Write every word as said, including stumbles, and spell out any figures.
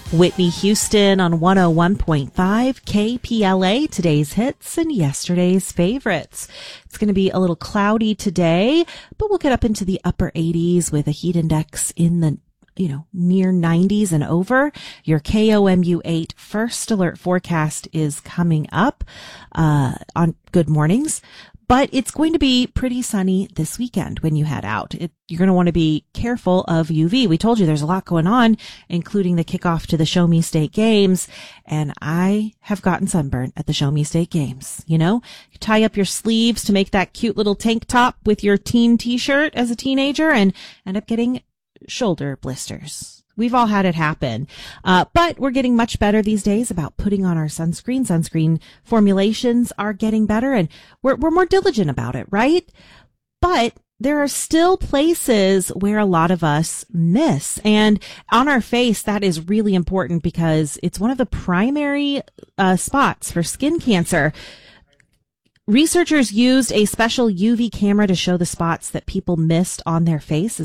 Whitney Houston on one oh one point five K P L A, today's hits and yesterday's favorites. It's going to be a little cloudy today, but we'll get up into the upper eighties with a heat index in the you know, near nineties and over. Your K O M U eight first alert forecast is coming up, uh, on Good Mornings. But it's going to be pretty sunny this weekend when you head out. It, you're going to want to be careful of U V. We told you there's a lot going on, including the kickoff to the Show Me State Games. And I have gotten sunburned at the Show Me State Games. You know, you tie up your sleeves to make that cute little tank top with your teen t-shirt as a teenager and end up getting shoulder blisters. We've all had it happen. Uh, but we're getting much better these days about putting on our sunscreen. Sunscreen formulations are getting better and we're, we're more diligent about it, right? But there are still places where a lot of us miss. And on our face, that is really important because it's one of the primary uh, spots for skin cancer. Researchers used a special U V camera to show the spots that people missed on their face